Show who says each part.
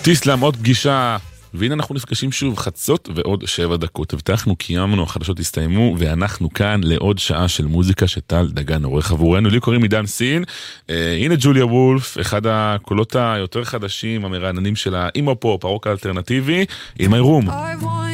Speaker 1: טיסלאם, עוד פגישה, והנה אנחנו נפגשים שוב, חצות ועוד 7 דקות. הבטחנו, קיימנו, החדשות הסתיימו, ואנחנו כאן לעוד שעה של מוזיקה שטל דגן עורך עבורנו. לי קוראים עידן סין, הנה ג'וליה וולף, אחד הקולות היותר חדשים, המרעננים של האימו-פופ, הרוק האלטרנטיבי, עם My Room.